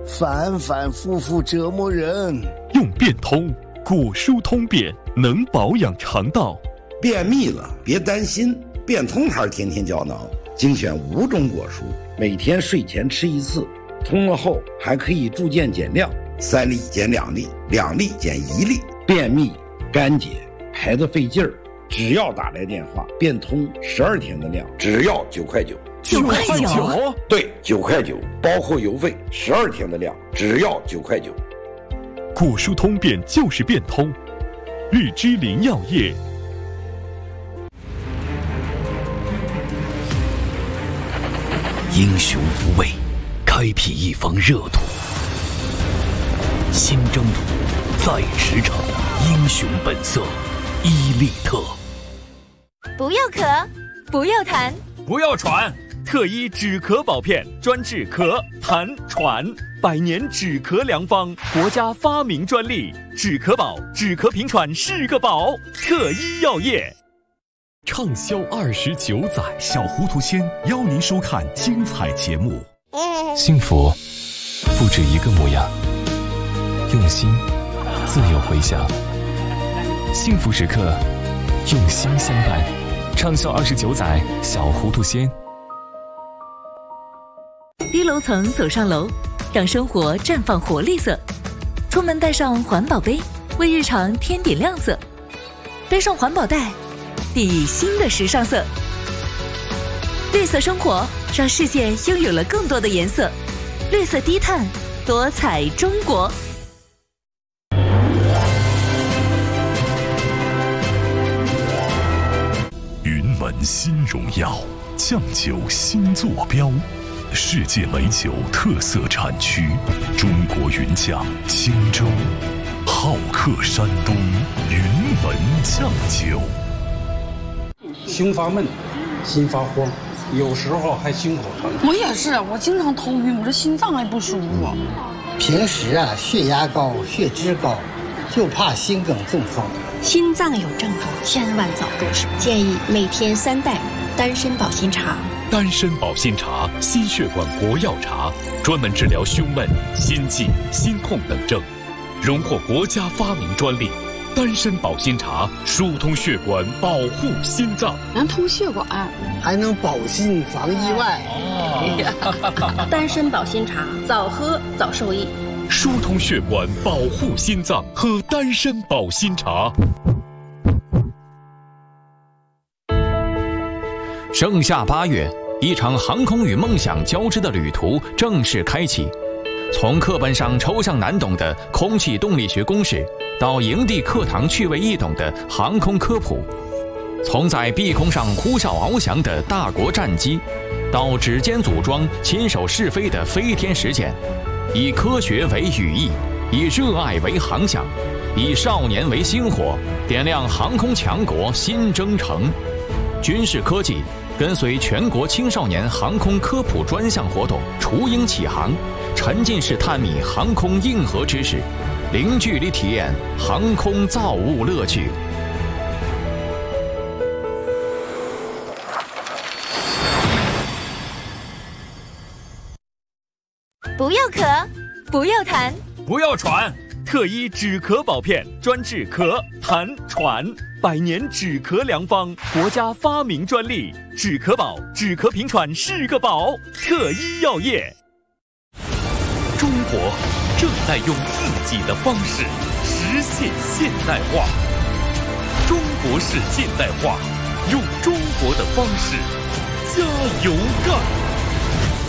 反反复复折磨人。 用变通，果蔬通便能保养肠道。 便秘了别担心，变通牌天天胶囊精选5种果蔬，每天睡前吃1次，通了后还可以逐渐减量，3粒减2粒，2粒减1粒。便秘、干结、排得费劲儿，只要打来电话，变通12天的量，只要9块9。 9块9？ 对，9块9，包括邮费，12天的量，只要9块9。 果蔬通便就是变通，日之林药业。 英雄无畏，开辟一方热土。新征途在驰骋，英雄本色，伊利特。 不要咳，不要痰， 不要喘，特医止咳宝片，专治咳、痰、喘，100年止咳良方，国家发明专利，止咳宝，止咳平喘是个宝。特医药业。 畅销29载，小糊涂仙邀您收看精彩节目。 幸福不止一个模样，用心自有回响。幸福时刻，用心相伴。畅销29载，小糊涂仙。 低楼层走上楼，让生活绽放活力色。出门带上环保杯，为日常添点亮色。背上环保袋，递新的时尚色。绿色生活，让世界拥有了更多的颜色。绿色低碳，多彩中国。 云门新荣耀，酱酒新坐标，世界美酒特色产区，中国云酱青州，好客山东，云门酱酒。 胸发闷，心发慌，有时候还心口疼。 我也是，我经常头晕，我这心脏还不舒服。 平时血压高，血脂高，就怕心梗中风。 心脏有症状，千万早入手。建议每天3袋丹参保心茶。 丹参保心茶，心血管国药茶，专门治疗胸闷、心悸、心痛等症，荣获国家发明专利。丹参保心茶疏通血管，保护心脏， 能通血管， 还能保心防意外。 丹参保心茶，早喝早受益。 疏通血管，保护心脏，喝丹参保心茶。 盛夏8月，一场航空与梦想交织的旅途正式开启。从课本上抽象难懂的空气动力学公式，到营地课堂趣味易懂的航空科普；从在碧空上呼啸翱翔的大国战机，到指尖组装、亲手试飞的飞天实践，以科学为羽翼，以热爱为航向，以少年为星火，点亮航空强国新征程。军事科技跟随全国青少年航空科普专项活动雏鹰起航，沉浸式探秘航空硬核知识，零距离体验航空造物乐趣。 不要咳，不要痰， 不要喘，特医止咳宝片，专治咳、痰、喘，100年止咳良方，国家发明专利，止咳宝，止咳平喘是个宝。特医药业。 中国正在用自己的方式实现现代化，中国式现代化，用中国的方式加油干。